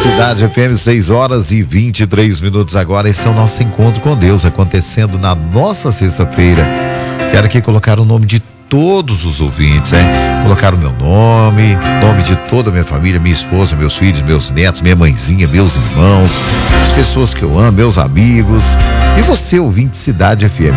Cidade FM, 6h23 agora. Esse é o nosso encontro com Deus, acontecendo na nossa sexta-feira. Quero aqui colocar o nome de todos os ouvintes, colocar o meu nome de toda a minha família, minha esposa, meus filhos, meus netos, minha mãezinha, meus irmãos, as pessoas que eu amo, meus amigos. E você, ouvinte Cidade FM,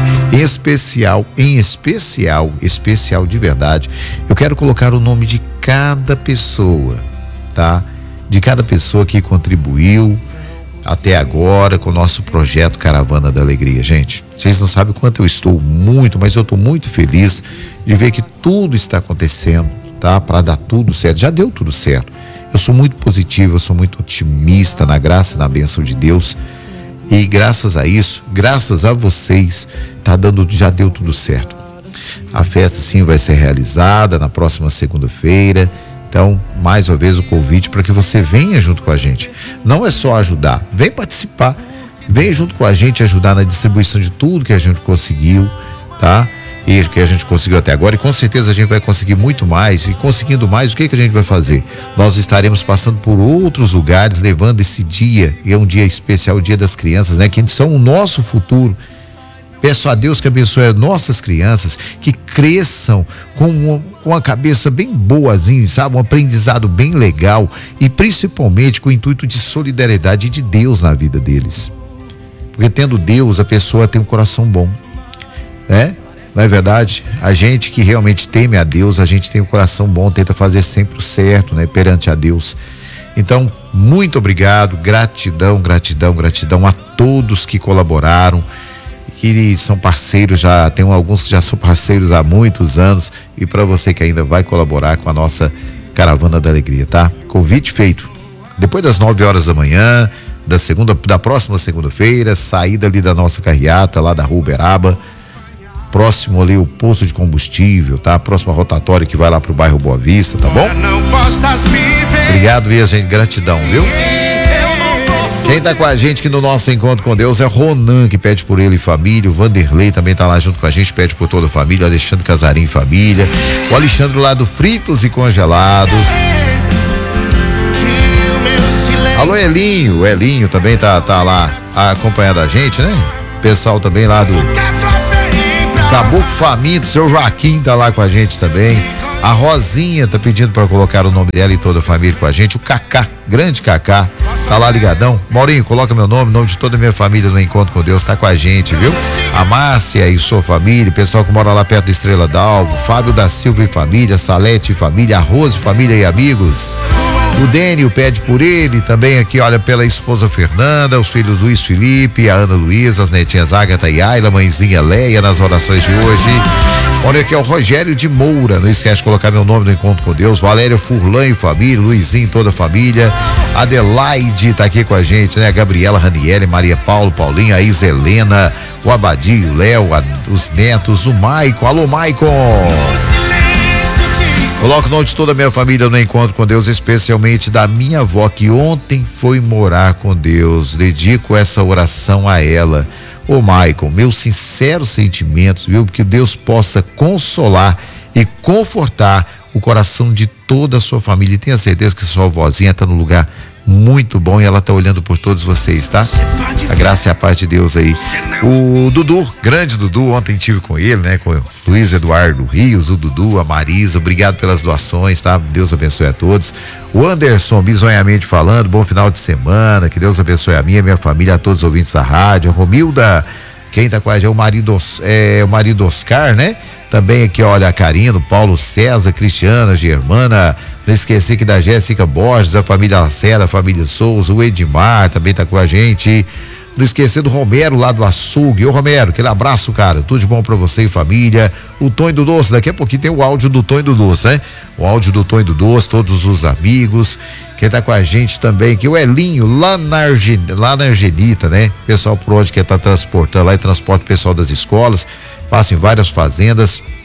em especial de verdade, eu quero colocar o nome de cada pessoa, tá? De cada pessoa que contribuiu até agora com o nosso projeto Caravana da Alegria. Gente, vocês não sabem o quanto eu estou mas eu estou muito feliz de ver que tudo está acontecendo, tá? Para dar tudo certo. Já deu tudo certo. Eu sou muito positivo, eu sou muito otimista na graça e na bênção de Deus. E graças a isso, graças a vocês, já deu tudo certo. A festa sim vai ser realizada na próxima segunda-feira. Então, mais uma vez o convite para que você venha junto com a gente. Não é só ajudar, vem participar. Vem junto com a gente ajudar na distribuição de tudo que a gente conseguiu, tá? E que a gente conseguiu até agora, e com certeza a gente vai conseguir muito mais. E conseguindo mais, o que a gente vai fazer? Nós estaremos passando por outros lugares, levando esse dia, e é um dia especial, o Dia das Crianças, né? Que são o nosso futuro. Peço a Deus que abençoe as nossas crianças, que cresçam com a cabeça bem boazinha, sabe? Um aprendizado bem legal, e principalmente com o intuito de solidariedade de Deus na vida deles. Porque tendo Deus, a pessoa tem um coração bom, né? Não é verdade? A gente que realmente teme a Deus, a gente tem um coração bom, tenta fazer sempre o certo, né? Perante a Deus. Então, muito obrigado, gratidão a todos que colaboraram, que são parceiros, já tem alguns que já são parceiros há muitos anos, e para você que ainda vai colaborar com a nossa Caravana da Alegria, tá? Convite feito. Depois das 9h da manhã, da próxima segunda-feira, saída ali da nossa carreata, lá da Rua Uberaba, próximo ali o posto de combustível, tá? Próxima rotatória que vai lá pro bairro Boa Vista, tá bom? Obrigado mesmo, gente, gratidão, viu? Quem tá com a gente aqui no nosso encontro com Deus é Ronan, que pede por ele e família. O Vanderlei também tá lá junto com a gente, pede por toda a família. O Alexandre Casarim e família. O Alexandre lá do Fritos e Congelados. Alô, Elinho. O Elinho também tá lá acompanhando a gente, né? O pessoal também lá do Caboclo Faminto, seu Joaquim tá lá com a gente também. A Rosinha tá pedindo para colocar o nome dela e toda a família com a gente. O Cacá, grande Cacá, tá lá ligadão. Maurinho, coloca meu nome, o nome de toda a minha família no Encontro com Deus, tá com a gente, viu? A Márcia e sua família, o pessoal que mora lá perto da Estrela d'Alvo, Fábio da Silva e família, Salete e família, a Rose, família e amigos. O Dênio pede por ele, também aqui, olha, pela esposa Fernanda, os filhos Luiz Felipe, a Ana Luísa, as netinhas Ágata e Ayla, mãezinha Leia, nas orações de hoje. Olha aqui, é o Rogério de Moura, não esquece de colocar meu nome no Encontro com Deus. Valéria Furlan e família, Luizinho, toda a família. Adelaide tá aqui com a gente, né? A Gabriela Raniele, Maria Paulo, Paulinha, a Isa Helena, o Abadio, o Léo, os netos, o Maicon. Alô, Maicon! Coloco o nome de toda a minha família no Encontro com Deus, especialmente da minha avó, que ontem foi morar com Deus. Dedico essa oração a ela. Ô Maicon, meus sinceros sentimentos, viu? Que Deus possa consolar e confortar o coração de toda a sua família. E tenha certeza que sua avózinha está no lugar muito bom e ela está olhando por todos vocês, tá? A graça e a paz de Deus aí. O Dudu, grande Dudu, ontem tive com ele, né? Com o Luiz Eduardo Rios, o Dudu, a Marisa, obrigado pelas doações, tá? Deus abençoe a todos. O Anderson, bizonhamente falando, bom final de semana, que Deus abençoe a minha família, a todos os ouvintes da rádio. A Romilda, quem tá com a gente é o marido Oscar, né? Também aqui, olha, a Karina, o Paulo César, Cristiana, Germana, não esqueci que da Jéssica Borges, a família Lacerda, a família Souza, o Edmar também tá com a gente. Não esquecer do Romero lá do açougue. Ô Romero, aquele abraço, cara, tudo de bom pra você e família. O Tonho do Doce, daqui a pouquinho tem o áudio do Tonho do Doce, né? O áudio do Tonho do Doce, todos os amigos. Quem tá com a gente também aqui, o Elinho, lá na Argelita, né? Pessoal por onde que tá transportando lá, e transporta o pessoal das escolas, passa em várias fazendas.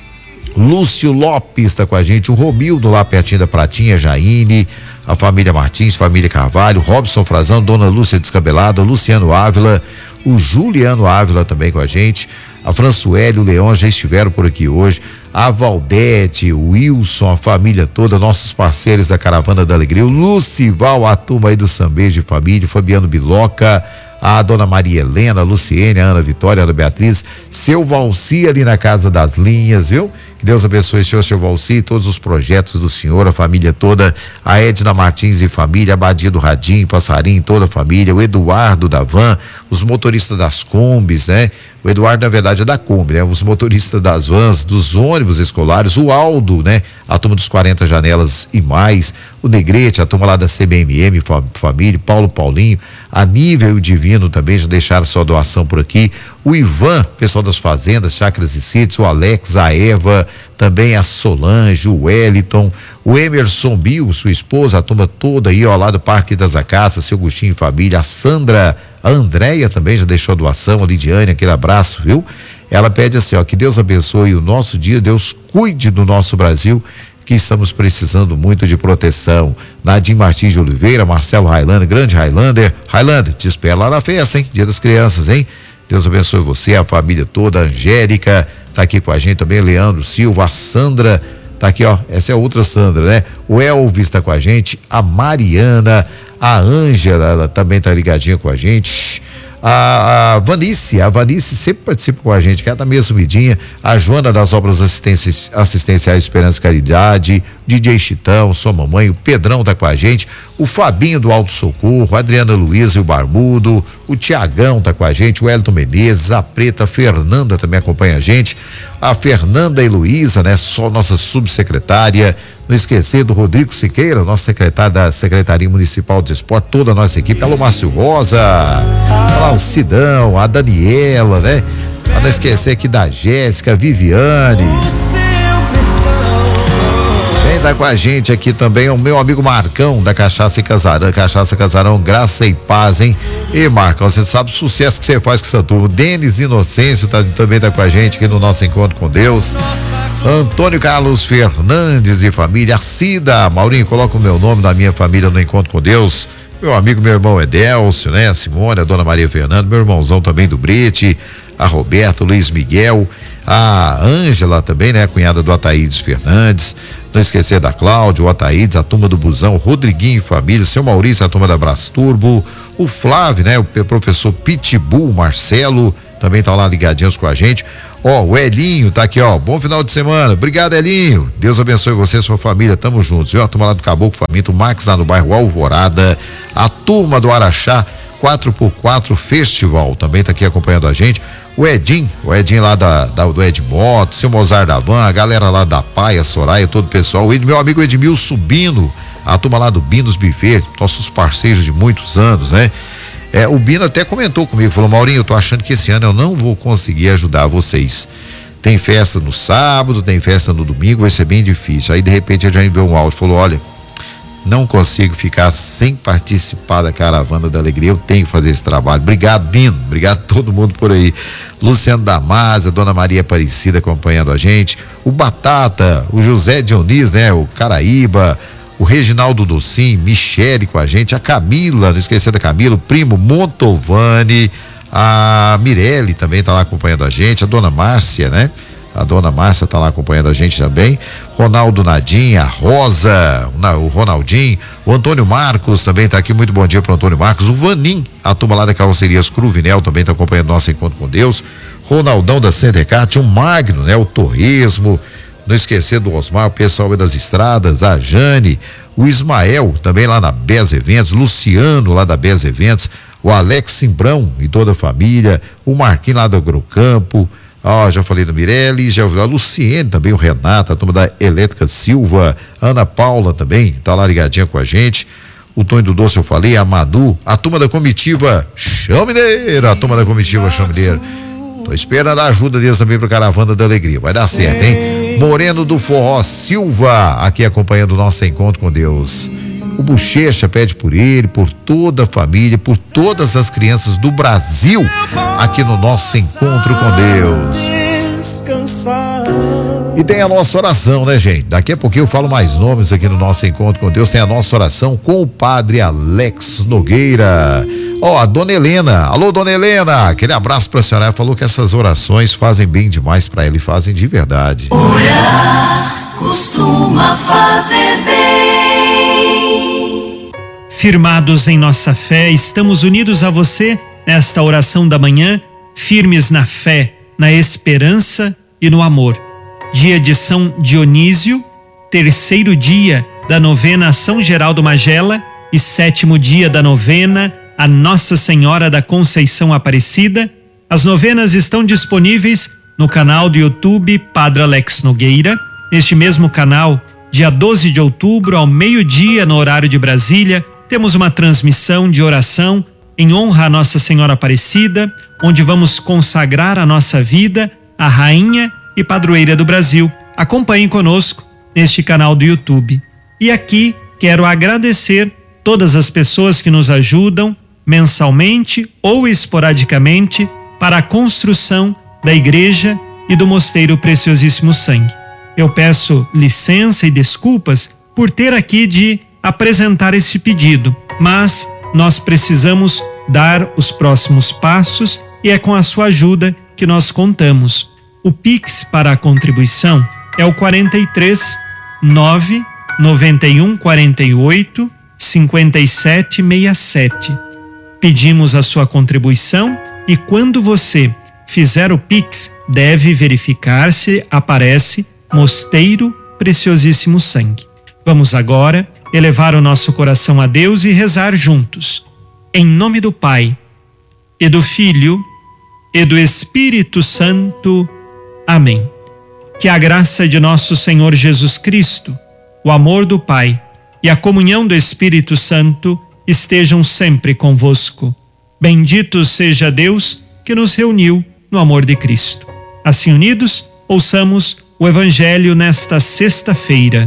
Lúcio Lopes está com a gente, o Romildo lá pertinho da Pratinha, Jaine, a família Martins, família Carvalho, Robson Frazão, Dona Lúcia Descabelada, Luciano Ávila, o Juliano Ávila também com a gente, a Françoele, o Leão já estiveram por aqui hoje, a Valdete, o Wilson, a família toda, nossos parceiros da Caravana da Alegria, o Lucival, a turma aí do Sambejo de Família, Fabiano Biloca, a dona Maria Helena, a Luciene, a Ana Vitória, a Ana Beatriz, seu Valci ali na Casa das Linhas, viu? Que Deus abençoe o senhor, seu Valci, todos os projetos do senhor, a família toda, a Edna Martins e família, a Badia do Radinho, Passarinho, toda a família, o Eduardo da Van, os motoristas das Combis, né? O Eduardo, na verdade, é da Kombi, né? Os motoristas das vans, dos ônibus escolares, o Aldo, né? A turma dos 40 Janelas e mais, o Negrete, a turma lá da CBMM, família, Paulinho, a Nível e o Divino também já deixaram sua doação por aqui, o Ivan, pessoal das fazendas, chácaras e sítios, o Alex, a Eva, também a Solange, o Wellington, o Emerson Bill, sua esposa, a turma toda aí, ó, lá do Parque das Acácias, seu Agostinho e família, a Sandra, a Andréia também já deixou a doação, a Lidiane, aquele abraço, viu? Ela pede assim, ó, que Deus abençoe o nosso dia, Deus cuide do nosso Brasil, que estamos precisando muito de proteção. Nadim Martins de Oliveira, Marcelo Highlander, grande Highlander, te espero lá na festa, hein? Dia das Crianças, hein? Deus abençoe você, a família toda, a Angélica, tá aqui com a gente também, Leandro Silva, a Sandra, tá aqui, ó, essa é a outra Sandra, né? O Elvis tá com a gente, a Mariana, a Ângela, ela também tá ligadinha com a gente, a Vanice sempre participa com a gente, que ela tá meio sumidinha, a Joana das Obras Assistenciais Esperança e Caridade, DJ Chitão, sua mamãe, o Pedrão tá com a gente, o Fabinho do Alto Socorro, a Adriana Luiza e o Barbudo, o Tiagão tá com a gente, o Elton Menezes, a Preta, a Fernanda também acompanha a gente, a Fernanda e Luísa, né? Só nossa subsecretária, não esquecer do Rodrigo Siqueira, nosso secretário da Secretaria Municipal de Esporte, toda a nossa equipe, alô Márcio Rosa, lá o Sidão, a Daniela, né? Pra não esquecer aqui da Jéssica, Viviane. Quem tá com a gente aqui também é o meu amigo Marcão, da Cachaça Casarão, Graça e Paz, hein? E Marcão, você sabe o sucesso que você faz com essa turma. Denis Inocêncio também tá com a gente aqui no nosso Encontro com Deus. Antônio Carlos Fernandes e família, a Cida, Maurinho, coloca o meu nome da minha família no Encontro com Deus. Meu amigo, meu irmão Edélcio, né? A Simone, a dona Maria Fernanda, meu irmãozão também do Brete, a Roberta, o Luiz Miguel, a Ângela também, né? A cunhada do Ataídes Fernandes, não esquecer da Cláudia, o Ataídes, a turma do Busão, o Rodriguinho e família, seu Maurício, a turma da Brasturbo, o Flávio, né? O professor Pitbull, Marcelo, também tá lá ligadinhos com a gente. Ó, o Elinho tá aqui, ó, bom final de semana, obrigado Elinho, Deus abençoe você e sua família, tamo juntos, viu? A turma lá do Caboclo Faminto, o Max lá no bairro Alvorada, a turma do Araxá 4x4 Festival também tá aqui acompanhando a gente, o Edinho lá do Ed Moto, seu Mozart da Van, a galera lá da Paia, Soraya, todo o pessoal, meu amigo Edmilson Bino, a turma lá do Binos Buffet, nossos parceiros de muitos anos, né? O Bino até comentou comigo, falou, Maurinho, eu tô achando que esse ano eu não vou conseguir ajudar vocês. Tem festa no sábado, tem festa no domingo, vai ser bem difícil. Aí de repente ele já enviou um áudio, falou, olha, não consigo ficar sem participar da Caravana da Alegria, eu tenho que fazer esse trabalho. Obrigado, Bino, obrigado a todo mundo por aí. Luciano Damasio, a dona Maria Aparecida acompanhando a gente, o Batata, o José Dionísio, né, o Caraíba, o Reginaldo Docim, Michele com a gente, a Camila, não esquecer da Camila, o primo Montovani, a Mirelle também tá lá acompanhando a gente, a dona Márcia, né? A dona Márcia tá lá acompanhando a gente também, Ronaldo Nadim, a Rosa, o Ronaldinho, o Antônio Marcos também tá aqui, muito bom dia pro Antônio Marcos, o Vanim, a turma lá da Carrocerias Cruvinel também tá acompanhando nosso Encontro com Deus, Ronaldão da Sendecat, o Magno, né? O Torresmo, não esquecer do Osmar, o pessoal das estradas, a Jane, o Ismael, também lá na BES Eventos, Luciano lá da BES Eventos, o Alex Simbrão e toda a família, o Marquinhos lá do Agrocampo, já falei da Mirelle, já ouviu a Luciene também, o Renato, a turma da Elétrica Silva, a Ana Paula também, tá lá ligadinha com a gente, o Tonho do Doce eu falei, a Manu, a turma da comitiva Chão Mineiro, tô esperando a ajuda deles também para Caravana da Alegria, vai dar certo, hein? Moreno do Forró Silva, aqui acompanhando o nosso Encontro com Deus. O Bochecha pede por ele, por toda a família, por todas as crianças do Brasil, aqui no nosso Encontro com Deus. Descansar. E tem a nossa oração, né, gente? Daqui a pouquinho eu falo mais nomes aqui no nosso encontro com Deus. Tem a nossa oração com o Padre Alex Nogueira. Ó, a Dona Helena. Alô, Dona Helena. Aquele abraço pra senhora. Ela falou que essas orações fazem bem demais pra ela e fazem de verdade. Orar costuma fazer bem. Firmados em nossa fé, estamos unidos a você nesta oração da manhã, firmes na fé, na esperança e no amor. Dia de São Dionísio, terceiro dia da novena a São Geraldo Magela e sétimo dia da novena a Nossa Senhora da Conceição Aparecida. As novenas estão disponíveis no canal do YouTube Padre Alex Nogueira. Neste mesmo canal, dia 12 de outubro, ao meio-dia, no horário de Brasília, temos uma transmissão de oração em honra a Nossa Senhora Aparecida, onde vamos consagrar a nossa vida à Rainha e Padroeira do Brasil. Acompanhem conosco neste canal do YouTube. E aqui quero agradecer todas as pessoas que nos ajudam mensalmente ou esporadicamente para a construção da igreja e do Mosteiro Preciosíssimo Sangue. Eu peço licença e desculpas por ter aqui de apresentar esse pedido, mas nós precisamos dar os próximos passos e é com a sua ajuda que nós contamos. O Pix para a contribuição é o 43 9 91 48 57 67. Pedimos a sua contribuição e quando você fizer o Pix, deve verificar se aparece Mosteiro Preciosíssimo Sangue. Vamos agora elevar o nosso coração a Deus e rezar juntos. Em nome do Pai, e do Filho, e do Espírito Santo. Amém. Que a graça de nosso Senhor Jesus Cristo, o amor do Pai e a comunhão do Espírito Santo estejam sempre convosco. Bendito seja Deus que nos reuniu no amor de Cristo. Assim unidos, ouçamos o Evangelho nesta sexta-feira.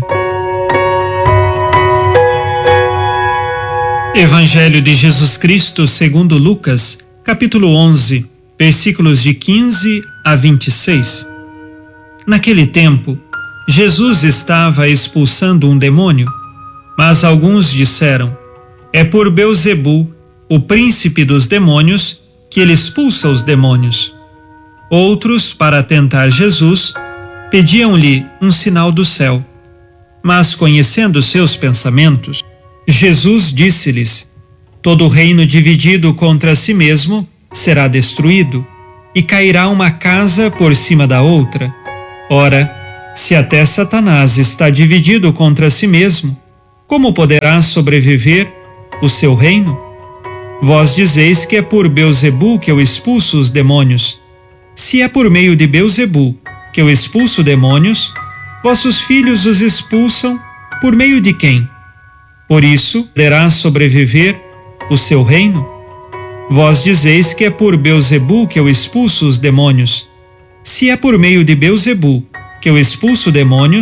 Evangelho de Jesus Cristo segundo Lucas, capítulo 11, versículos de 15 a 26. Naquele tempo, Jesus estava expulsando um demônio, mas alguns disseram: é por Beelzebu, o príncipe dos demônios, que ele expulsa os demônios. Outros, para tentar Jesus, pediam-lhe um sinal do céu. Mas, conhecendo seus pensamentos, Jesus disse-lhes: todo reino dividido contra si mesmo será destruído, e cairá uma casa por cima da outra. Ora, se até Satanás está dividido contra si mesmo, como poderá sobreviver o seu reino? Vós dizeis que é por Beelzebu que eu expulso os demônios. Se é por meio de Beelzebu que eu expulso demônios, vossos filhos os expulsam por meio de quem? Por isso, poderá sobreviver o seu reino? Vós dizeis que é por Beelzebu que eu expulso os demônios. Se é por meio de Beelzebu que eu expulso demônios,